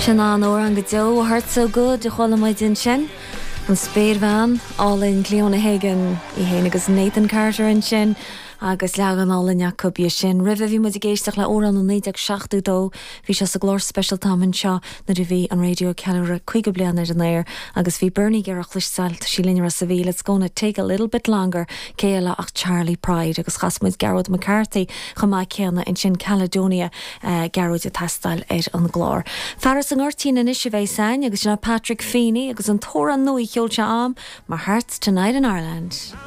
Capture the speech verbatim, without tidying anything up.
Sin an ó an go deo hurt so good de chola mai din sin. An spéir van, all in Cleona Hagan I héin agus Nathan Carter in sin, agus legan all in Jacobi sin. Rive vi mu géisteach le óran an néideag seachtú dó, hí se sa glór special tam an seo na ri vi an radio ceanra chuige blian ar an air, agus hí Bernie Gerach lisáil sí linra sa bhí. It's gonna take a little bit longer, céile ach Charlie Pride, agus chasmuid Garrod McCarthy chumá céanna in sin Caledonia uh, Garrod a tastal ar an glór. Faras an ortín in isise bheith sain, agus sinna Patrick Feeney, agus an tóra nui ceol se am, mar Hearts Tonight in Ireland.